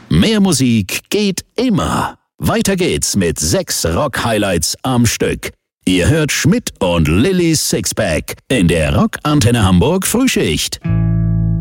Mehr Musik geht immer. Weiter geht's mit 6 Rock-Highlights am Stück. Ihr hört Schmidt und Lillys Sixpack in der Rock Antenne Hamburg Frühschicht.